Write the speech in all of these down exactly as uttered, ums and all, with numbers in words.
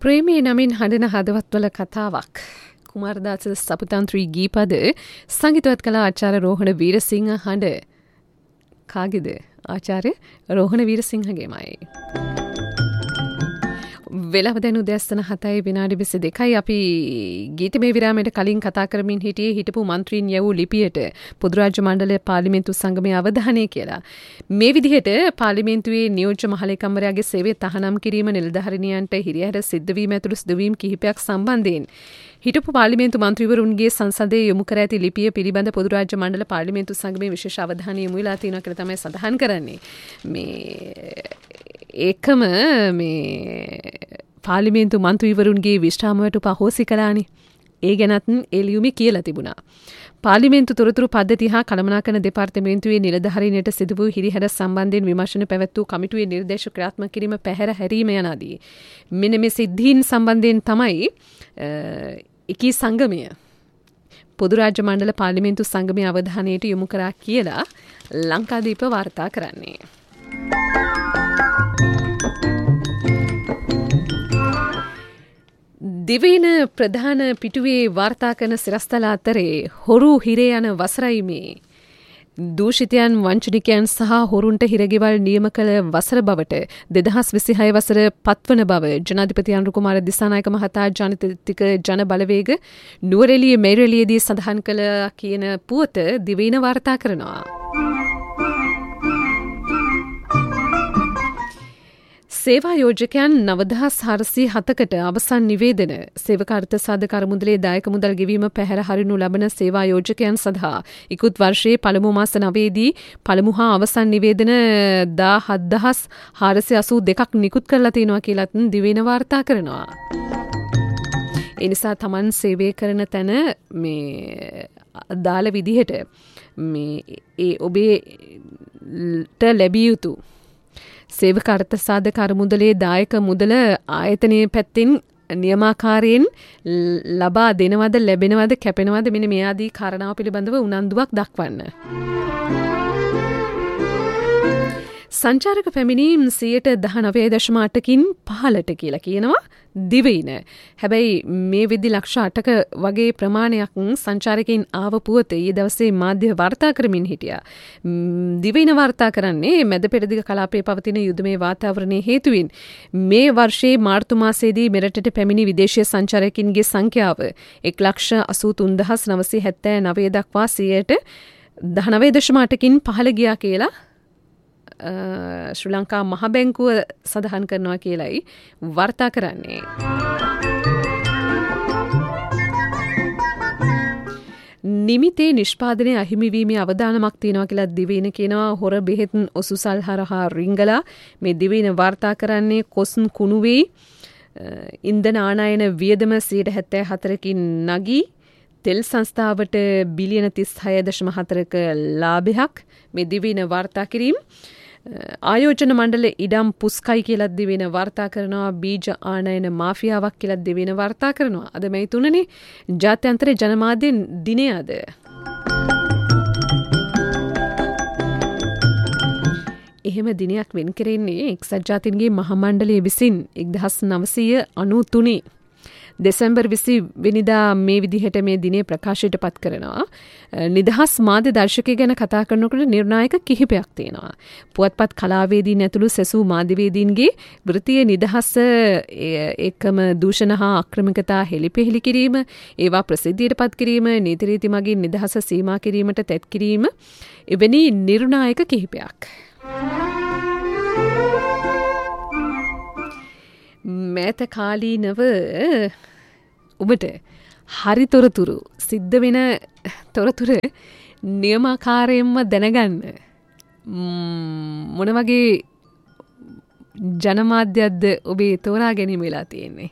ප්‍රේමී නමින් හඬන හදවත්වල කතාවක්. කුමාරදාස සපුතන්ත්‍රී ගීපද සංගීතවත් කළ ආචාර්ය රෝහණ වීරසිංහ හඬ කාගේද? ආචාර්ය රෝහණ වීරසිංහගේමයි. වෙලාව දැන් උදෑසන හතයි විනාඩි විසි දෙකයි. අපි ගීතමය විරාමයට කලින් කතා කරමින් හිටියේ හිටපු මන්ත්‍රීන් යවූ ලිපියට පොදු රාජ්‍ය මණ්ඩල පාර්ලිමේන්තු සංගමයේ අවධානය කියලා. මේ විදිහට පාර්ලිමේන්තුවේ නියෝජ්‍ය මහලේකම්වරයාගේ සේවය තහනම් කිරීම, නිලධාරිනියන්ට හිරිහැර සිද්ධ වීම ඇතුළු සිදුවීම් කිහිපයක් සම්බන්ධයෙන් හිටපු පාර්ලිමේන්තු මන්ත්‍රීවරුන්ගේ සංසදයේ යොමු කර ඇති ලිපිය පිළිබඳ පොදු රාජ්‍ය මණ්ඩල පාර්ලිමේන්තු සංගමයේ විශේෂ අවධානය යොමු වෙලා තියෙනවා කියලා තමයි සඳහන් කරන්නේ. මේ ඒකම මේ පාර්ලිමේන්තු මන්ත්‍රීවරුන්ගේ විශ්‍රාමයට පහෝසි කළානේ. ඒ ගැනත් ඒ ලියුමේ කියලා තිබුණා. පාර්ලිමේන්තු තොරතුරු පද්ධති හා කළමනාකරන දෙපාර්තමේන්තුවේ නිලධාරීන්ට සිදු වූ හිරිහැර සම්බන්ධයෙන් විමර්ශන පැවැත් වූ කමිටුවේ නිර්දේශ ක්‍රියාත්මක කිරීම පැහැර හැරීම යනාදී. මෙන්න මේ සිද්ධීන් සම්බන්ධයෙන් තමයි එකී සංගමය පොදු රාජ්‍ය මණ්ඩල පාර්ලිමේන්තු සංගමයේ අවධානයට යොමු කරා කියලා ලංකාදීප වාර්තා කරන්නේ. දිවයින ප්‍රධාන පිටුවේ වාර්තා කරන සිරස්තල අතරේ හොරු හිරේ යන වසරයි මේ. දූෂිතයන්, වංචනිකයන් සහ හොරුන්ට හිරගෙවල් නියම කළ වසර බවට දෙදහස් විසිහය වසර පත්වන බව ජනාධිපති අනුර කුමාර දිසානායක මහතා ජනතික ජන බලවේග නුවරඑළිය මේරඑළියේදී සඳහන් කළ කියන පුවත දිවයින වාර්තා කරනවා. සේවා යෝජකයන් නවදහස් හාරසිය හතකට අවසන් නිවේදන. සේවක අර්ථ සාධක අරමුදලේ දායක මුදල් ගෙවීම පැහැර හරිනු ලබන සේවා යෝජකයන් සඳහා ඉකුත් වර්ෂයේ පළමු මාස නවයේදී පළමු හා අවසන් නිවේදන දාහත් දහස් හාරසිය අසූ දෙකක් නිකුත් කරලා තියෙනවා කියලාත් දිවයින වාර්තා කරනවා. ඒ නිසා Taman සේවය කරන තැන මේ අදාළ විදිහට මේ ඒ ඔබේට ලැබිය යුතු සේවක අර්ථ සාධක අරමුදලේ දායක මුදල ආයතනයේ පැත්තෙන් නියමාකාරයෙන් ලබා දෙනවද, ලැබෙනවද, කැපෙනවද, මෙන්න මේ ආදී කාරණාව පිළිබඳව උනන්දුවක් දක්වන්න. සංචාරක පැමිණීම් සියයට දහනවය දශම අටකින් පහළට කියලා කියනවා දිවයින. හැබැයි මේ විදි ලක්ෂ අටක වගේ ප්‍රමාණයක් සංචාරකයින් ආව පුවත ඊයේ දවසේ මාධ්‍ය වාර්තා කරමින් හිටියා. දිවයින වාර්තා කරන්නේ මැද පෙරදිග කලාපයේ පවතින යුදමය වාතාවරණයේ හේතුවෙන් මේ වර්ෂයේ මාර්තු මාසයේදී මෙරටට පැමිණි විදේශීය සංචාරකයින්ගේ සංඛ්‍යාව එක් ලක්ෂ අසූ තුන් දහස් නවසිය හැත්තෑ නවය දක්වා සියයට දහනවය දශම අටකින් පහළ ගියා කියලා ශ්‍රී ලංකා මහ බැංකුව සඳහන් කරනවා කියලයි වාර්තා කරන්නේ. නිමිතේ නිෂ්පාදනය අහිමිවීමේ අවදානමක් තියෙනවා කියලා දිවයින කියනවා. හොර බෙහෙත් ඔසුසල් හරහා රිංගලා මේ දිවයින වාර්තා කරන්නේ කොස්න් කුණුවේ ඉන්ධන ආනයන වියදම සියයට හැත්තෑ හතරකින් නගී තෙල් සංස්ථාවට බිලියන තිස් හය දශම හතරක ලාභයක් මේ දිවයින වාර්තා කිරීම. ආයෝජන මණ්ඩල ඉඩම් පුස්කයි කියලත් දිවයින වාර්තා කරනවා. බීජ ආනයන මාෆියාවක් කියලත් දිවයින වාර්තා කරනවා. අද මේ තුනනේ ජාත්‍යන්තර ජනමාධ්‍ය දිනය අද. එහෙම දිනයක් වෙන් කරන්නේ එක්සත් ජාතීන්ගේ මහා මණ්ඩලය විසින් එක්දහස් නවසිය අනූ තුනේ දෙසැම්බර් විසි වෙනිදා මේ විදිහට මේ දිනේ ප්‍රකාශයට පත් කරනවා. නිදහස් මාධ්‍ය දර්ශකය ගැන කතා කරනකොට නිර්ණායක කිහිපයක් තියෙනවා. පුවත්පත් කලාවේදීන් ඇතුළු සැසූ මාධ්‍යවේදීන්ගේ වෘත්තීය නිදහස, එකම දූෂණ හා අක්‍රමිකතා හෙළිපෙහෙළි කිරීම, ඒවා ප්‍රසිද්ධියට පත් කිරීම, නීති රීති මගින් නිදහස සීමා කිරීමට තැත් කිරීම එවැනි නිර්ණායක කිහිපයක්. මෑත කාලීනව ඔබට හරි තොරතුරු සිද්ධ වෙන තොරතුර නියමාකාරයෙන්ම දැනගන්න මොන වගේ ජනමාධ්‍යයක්ද ඔබේ තෝරා ගැනීම වෙලා තියෙන්නේ?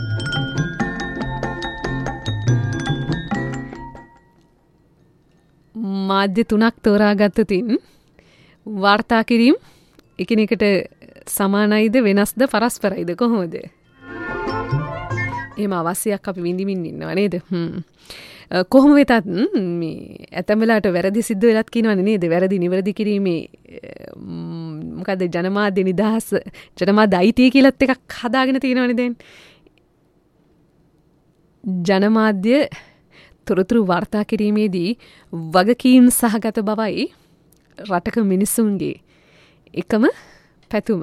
මාධ්‍ය තුනක් තෝරාගත්තතින් වාර්තා කිරීම එකිනෙකට සමානයිද, වෙනස්ද, පරස්පරයිද, කොහොමද? එහෙම අවශ්‍යයක් අපි විඳිමින් ඉන්නවා නේද? හ්ම්. කොහොම වෙතත් මේ ඇතැම් වෙලාවට වැරදි සිද්ධ වෙලත් කියනවනේ නේද? වැරදි නිවැරදි කිරීමේ මොකද ජනමාධ්‍ය නිදහස, ජනමාධ්‍ය අයිතිය කියලාත් එකක් හදාගෙන තියෙනවනේ දැන්. ජනමාධ්‍ය තොරතුරු වාර්තා කිරීමේදී වගකීම් සහගත බවයි රටක මිනිසුන්ගේ එකම පැතුම.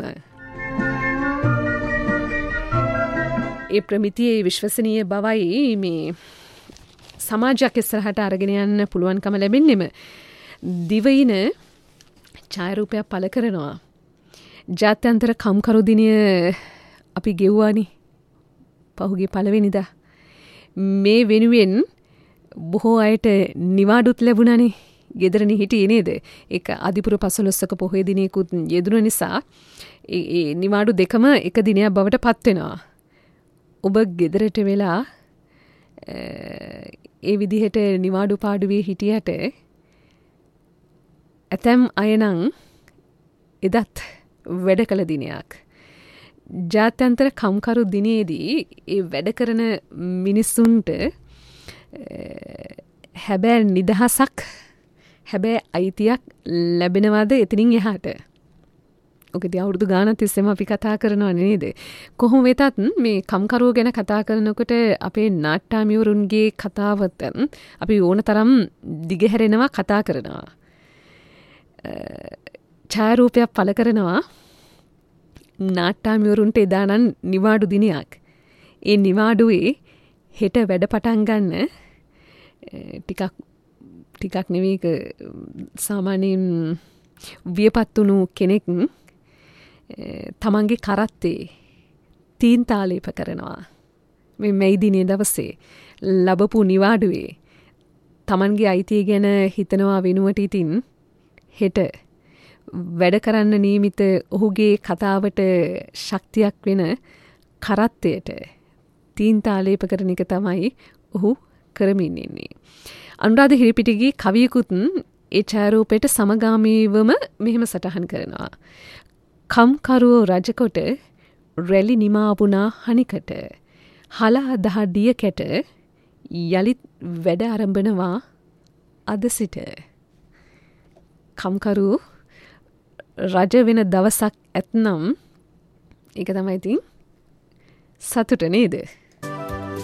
ඒ ප්‍රමිතියේ විශ්වසනීය බවයි මේ සමාජයක් ඉස්සරහට අරගෙන යන්න පුළුවන්කම ලැබෙන්නෙම දිවයින ඡායාරූපයක් පළ කරනවා. ජාත්‍යන්තර කම්කරු දිනය අපි ගෙව්වානි පහුගිය පළවෙනිදා. මේ වෙනුවෙන් බොහෝ අයට නිවාඩුත් ලැබුණානේ. ගෙදරනේ හිටියේ නේද? ඒක අදිපුර පසළොස්වක පොහොය දිනයකුත් යෙදුන නිසා ඒ නිවාඩු දෙකම එක දිනයක් බවට පත් වෙනවා. ඔබ ගෙදරට වෙලා ඒ විදිහට නිවාඩු පාඩුවේ හිටියට ඇතැම් අය නම් එදත් වැඩ කළ දිනයක්. ජාත්‍යන්තර කම්කරු දිනයේදී ඒ වැඩ කරන මිනිස්සුන්ට හැබැයි නිදහසක් හැබැයි අයිතියක් ලැබෙනවද එතනින් එහාට? ඔකදී අවුරුදු ගානක් තිස්සේම අපි කතා කරනවා නේද? කොහොම වෙතත් මේ කම්කරුවෝ ගැන කතා කරනකොට අපේ නාට්‍යමියවරුන්ගේ කතාවත් අපි ඕන තරම් දිගහැරෙනවා කතා කරනවා. ඡායාරූපයක් පළ කරනවා නාට්‍යමියවරුන්ට එදානම් නිවාඩු දිනයක්. ඒ නිවාඩුවේ හෙට වැඩ පටන් ගන්න ටිකක් ටිකක් නෙවෙයි සාමාන්‍යයෙන් වියපත් වුණු කෙනෙක් තමන්ගේ කරත්තේ තීන්තාලේප කරනවා. මේ මැයි දිනේ දවසේ ලැබපු නිවාඩුවේ තමන්ගේ අයිතිය ගැන හිතනවා වෙනුවට ඉතින් හෙට වැඩ කරන්න නියමිත ඔහුගේ කතාවට ශක්තියක් වෙන කරත්තයට තීන්තාලේප කරන එක තමයි ඔහු කරමින් ඉන්නේ. අනුරාධ හිරිපිටිගේ කවියකුත් ඒ ඡායාරූපයට සමගාමීවම මෙහෙම සටහන් කරනවා. කම්කරුවෝ රජකොට රැලි නිමාවුණා හනිකට හලා දහ දිය කැට යළිත් වැඩ ආරම්භනවා අද සිට. කම්කරු රජ වෙන දවසක් ඇත්නම් ඒක තමයි ඉතින් සතුට නේද?